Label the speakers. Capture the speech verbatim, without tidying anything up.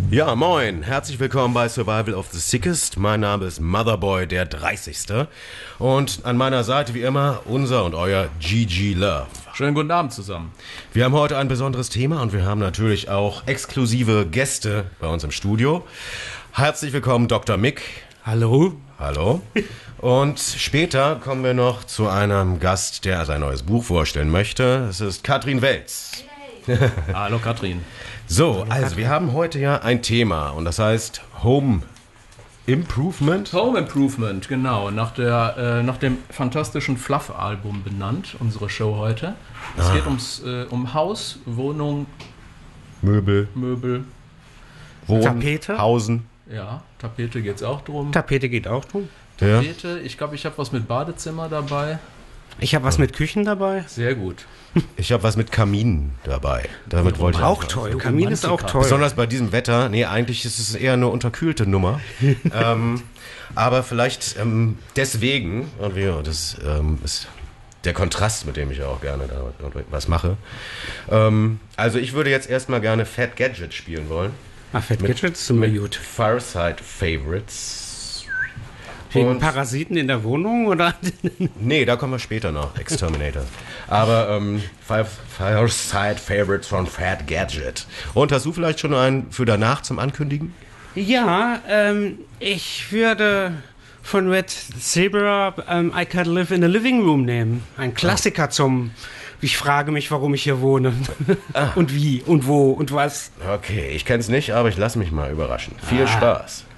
Speaker 1: Ja, moin. Herzlich willkommen bei Survival of the Sickest. Mein Name ist Motherboy, der dreißigste. Und an meiner Seite wie immer unser und euer G G Love.
Speaker 2: Schönen guten Abend zusammen.
Speaker 1: Wir haben heute ein besonderes Thema und wir haben natürlich auch exklusive Gäste bei uns im Studio. Herzlich willkommen, Doktor Mick.
Speaker 3: Hallo.
Speaker 1: Hallo. Und später kommen wir noch zu einem Gast, der sein neues Buch vorstellen möchte. Es ist Katrin Welz.
Speaker 2: Hallo Katrin.
Speaker 1: So, also wir haben heute ja ein Thema und das heißt Home Improvement.
Speaker 2: Home Improvement, genau. Nach, der, äh, nach dem fantastischen Fluff-Album benannt, unsere Show heute. Es ah. geht ums, äh, um Haus, Wohnung,
Speaker 1: Möbel,
Speaker 2: Möbel,
Speaker 1: Wohnen,
Speaker 3: Tapete.
Speaker 1: Hausen.
Speaker 2: Ja, Tapete geht es auch drum.
Speaker 3: Tapete geht auch drum.
Speaker 2: Tapete, ja. Ich glaube, ich habe was mit Badezimmer dabei.
Speaker 3: Ich habe was mit Küchen dabei.
Speaker 2: Sehr gut.
Speaker 1: Ich habe was mit Kamin dabei. Damit
Speaker 3: ja,
Speaker 1: wollte ich
Speaker 3: auch toll. Kamin ist auch toll.
Speaker 1: Besonders bei diesem Wetter. Nee, eigentlich ist es eher eine unterkühlte Nummer. ähm, aber vielleicht ähm, deswegen, und wir, das ähm, ist der Kontrast, mit dem ich auch gerne da was mache. Ähm, also ich würde jetzt erstmal gerne Fat Gadget spielen wollen.
Speaker 3: Ah, Fat Gadget ist immer gut.
Speaker 1: Fireside Favorites.
Speaker 3: Wegen und Parasiten in der Wohnung, oder?
Speaker 1: Nee, da kommen wir später noch, Exterminator. Aber ähm, Fireside Favorites von Fat Gadget. Und hast du vielleicht schon einen für danach zum Ankündigen?
Speaker 3: Ja, ähm, ich würde von Red Zebra ähm, I Can't Live in a Living Room nehmen. Ein Klassiker oh. zum Ich frage mich, warum ich hier wohne. Ah. Und wie und wo und was.
Speaker 1: Okay, ich kenn's nicht, aber ich lasse mich mal überraschen. Viel ah. Spaß.